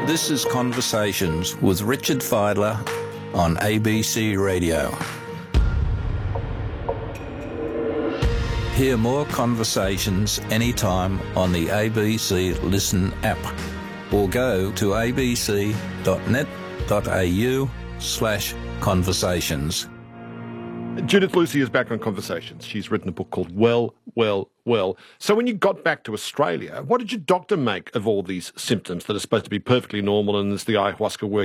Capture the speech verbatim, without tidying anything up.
This is Conversations with Richard Fidler on A B C Radio. Hear more conversations anytime on the A B C Listen app or go to abc.net.au slash conversations. Judith Lucy is back on Conversations. She's written a book called Well, Well, Well. So when you got back to Australia, what did your doctor make of all these symptoms that are supposed to be perfectly normal and is the ayahuasca work